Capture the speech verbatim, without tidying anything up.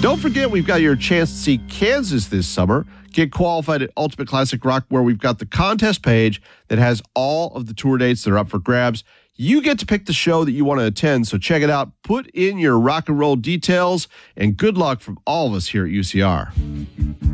Don't forget, we've got your chance to see Kansas this summer. Get qualified at Ultimate Classic Rock, where we've got the contest page that has all of the tour dates that are up for grabs. You get to pick the show that you want to attend, so check it out. Put in your rock and roll details, and good luck from all of us here at U C R.